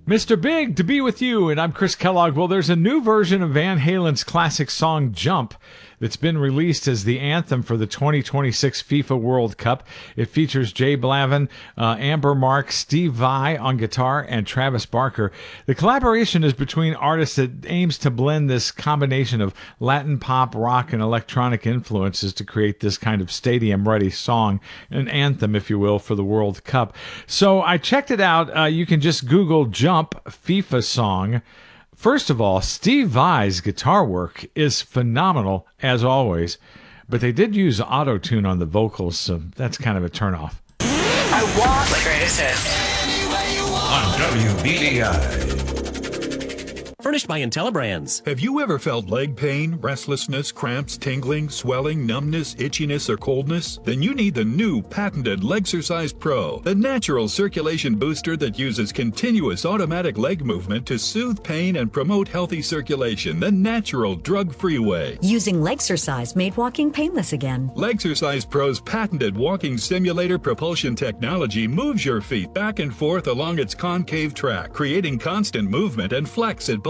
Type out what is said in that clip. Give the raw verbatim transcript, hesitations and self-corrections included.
Mister Big, to be with you, and I'm Chris Kellogg. Well, there's a new version of Van Halen's classic song, Jump, that's been released as the anthem for the twenty twenty-six FIFA World Cup. It features Jay Blavin, uh, Amber Mark, Steve Vai on guitar, and Travis Barker. The collaboration is between artists that aims to blend this combination of Latin pop, rock, and electronic influences to create this kind of stadium-ready song, an anthem, if you will, for the World Cup. So I checked it out. Uh, you can just Google Jump FIFA song. First of all, Steve Vai's guitar work is phenomenal, as always, but they did use auto-tune on the vocals, so that's kind of a turnoff. I want the greatest hits. On W B D I. Furnished by IntelliBrands. Have you ever felt leg pain, restlessness, cramps, tingling, swelling, numbness, itchiness, or coldness? Then you need the new patented Legsercise Pro, the natural circulation booster that uses continuous automatic leg movement to soothe pain and promote healthy circulation the natural, drug-free way. Using Legsercise made walking painless again. Legsercise Pro's patented walking simulator propulsion technology moves your feet back and forth along its concave track, creating constant movement and flex at both